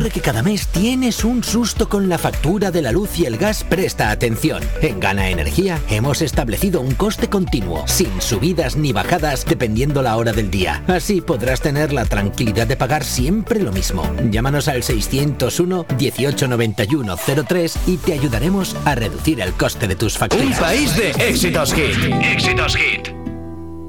de que cada mes tienes un susto con la factura de la luz y el gas, presta atención. En Gana Energía hemos establecido un coste continuo, sin subidas ni bajadas dependiendo la hora del día. Así podrás tener la tranquilidad de pagar siempre lo mismo. Llámanos al 601 18 91 03 y te ayudaremos a reducir el coste de tus facturas. Un país de éxitos hit. Éxitos hit.